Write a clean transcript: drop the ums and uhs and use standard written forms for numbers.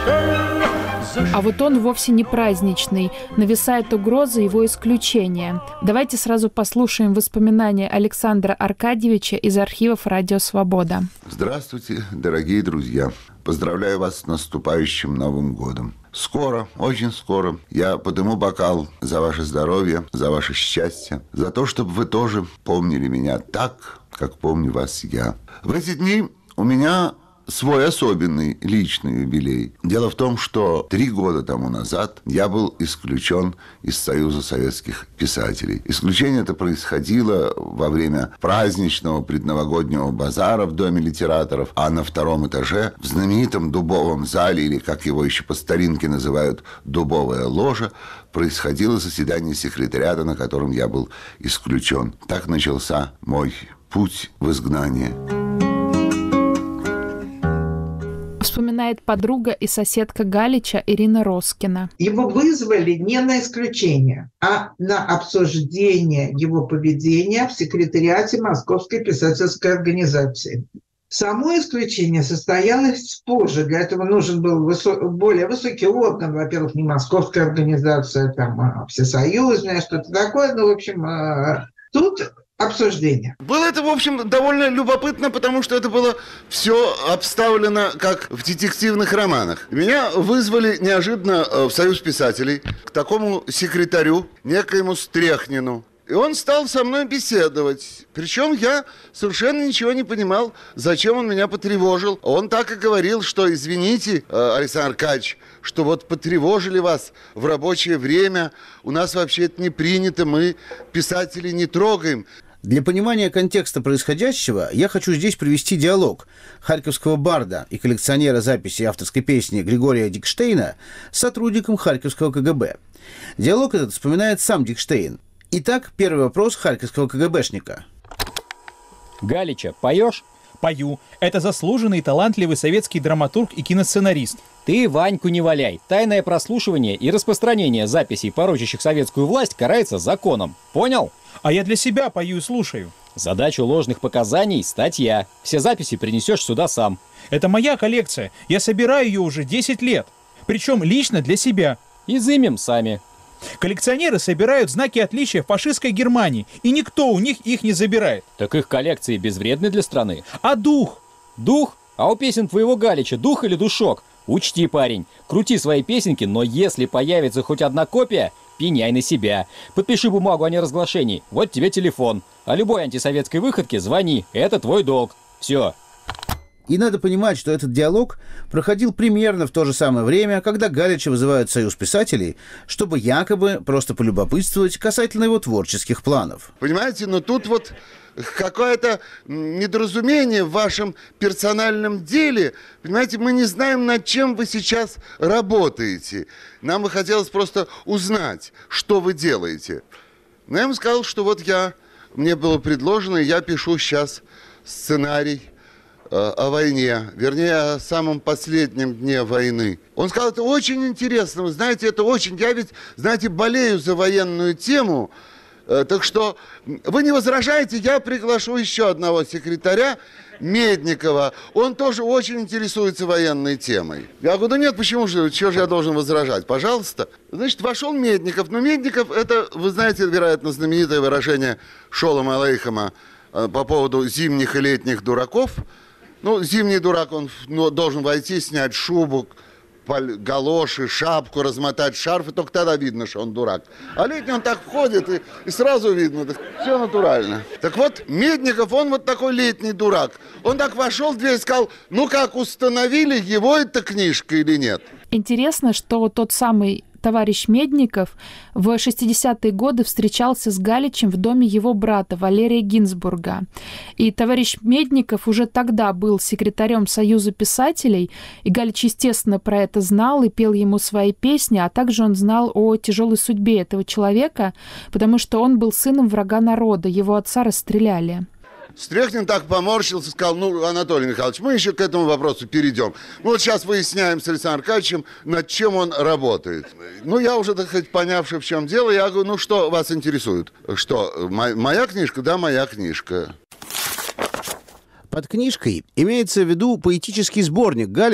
А вот он вовсе не праздничный. Нависает угроза его исключения. Давайте сразу послушаем воспоминания Александра Аркадьевича из архивов «Радио Свобода». Здравствуйте, дорогие друзья. Поздравляю вас с наступающим Новым годом. Скоро, очень скоро, я подниму бокал за ваше здоровье, за ваше счастье, за то, чтобы вы тоже помнили меня так, как помню вас я. В эти дни у меня свой особенный личный юбилей. Дело в том, что 3 года тому назад я был исключен из Союза советских писателей. Исключение это происходило во время праздничного предновогоднего базара в Доме литераторов, а на 2-м этаже в знаменитом дубовом зале, или как его еще по старинке называют, дубовая ложа, происходило заседание секретариата, на котором я был исключен. Так начался мой путь в изгнание. Вспоминает подруга и соседка Галича Ирина Роскина. Его вызвали не на исключение, а на обсуждение его поведения в секретариате Московской писательской организации. Само исключение состоялось позже. Для этого нужен был более высокий орган. Во-первых, не Московская организация, а всесоюзная, что-то такое. Ну, в общем, тут обсуждение. Было это, в общем, довольно любопытно, потому что это было все обставлено, как в детективных романах. Меня вызвали неожиданно в Союз писателей к такому секретарю, некоему Стряхнину. И он стал со мной беседовать. Причем я совершенно ничего не понимал, зачем он меня потревожил. Он так и говорил, что извините, Александр Аркадьевич, что вот потревожили вас в рабочее время. У нас вообще это не принято, мы писателей не трогаем. Для понимания контекста происходящего я хочу здесь привести диалог харьковского барда и коллекционера записей авторской песни Григория Дикштейна с сотрудником Харьковского КГБ. Диалог этот вспоминает сам Дикштейн. Итак, первый вопрос харьковского КГБшника. Галича, поешь? Пою. Это заслуженный и талантливый советский драматург и киносценарист. Ты Ваньку не валяй. Тайное прослушивание и распространение записей, порочащих советскую власть, карается законом. Понял? А я для себя пою и слушаю. Задачу ложных показаний – статья. Все записи принесешь сюда сам. Это моя коллекция. Я собираю ее уже 10 лет. Причем лично для себя. Изымем сами. Коллекционеры собирают знаки отличия в фашистской Германии, и никто у них их не забирает. Так их коллекции безвредны для страны. А дух? Дух? А у песен твоего Галича дух или душок? Учти, парень, крути свои песенки, но если появится хоть одна копия, пеняй на себя. Подпиши бумагу о неразглашении, вот тебе телефон. О любой антисоветской выходке звони, это твой долг. Все. И надо понимать, что этот диалог проходил примерно в то же самое время, когда Галича вызывают в Союз писателей, чтобы якобы просто полюбопытствовать касательно его творческих планов. Понимаете, но тут вот какое-то недоразумение в вашем персональном деле. Понимаете, мы не знаем, над чем вы сейчас работаете. Нам бы хотелось просто узнать, что вы делаете. Но я ему сказал, что вот мне было предложено, и я пишу сейчас сценарий о войне, вернее, о самом последнем дне войны. Он сказал, это очень интересно, вы знаете, это очень... Я ведь, знаете, болею за военную тему, так что вы не возражаете, я приглашу еще одного секретаря, Медникова. Он тоже очень интересуется военной темой. Я говорю, да нет, почему же, чего же я должен возражать? Пожалуйста. Значит, вошел Медников. Но Медников, это, вы знаете, вероятно, знаменитое выражение Шолома Алейхема по поводу зимних и летних дураков. Ну, зимний дурак, он должен войти, снять шубу, галоши, шапку, размотать шарф, и только тогда видно, что он дурак. А летний он так входит, и сразу видно, все натурально. Так вот, Медников, он вот такой летний дурак. Он так вошел в дверь и сказал, ну как, установили, его эта книжка или нет? Интересно, что тот самый товарищ Медников в 60-е годы встречался с Галичем в доме его брата Валерия Гинзбурга. И товарищ Медников уже тогда был секретарем Союза писателей, и Галич, естественно, про это знал и пел ему свои песни, а также он знал о тяжелой судьбе этого человека, потому что он был сыном врага народа, его отца расстреляли. Стряхнин так поморщился, сказал, ну, Анатолий Михайлович, мы еще к этому вопросу перейдем. Мы вот сейчас выясняем с Александром Аркадьевичем, над чем он работает. Ну, я уже, так сказать, понявший, в чем дело, я говорю, ну, что вас интересует? Что, моя книжка? Да, моя книжка. Под книжкой имеется в виду поэтический сборник Галича